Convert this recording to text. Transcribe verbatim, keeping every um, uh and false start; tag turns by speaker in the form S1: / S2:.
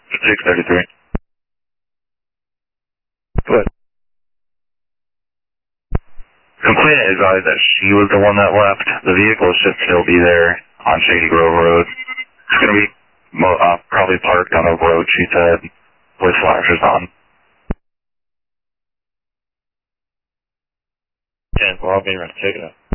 S1: six thirty-three. Good. Complainant advised that she was the one that left. The vehicle should still be there on Shady Grove Road. It's going to be uh, probably parked on a road, she said, with flashers on.
S2: And well, I'll be right to take it up.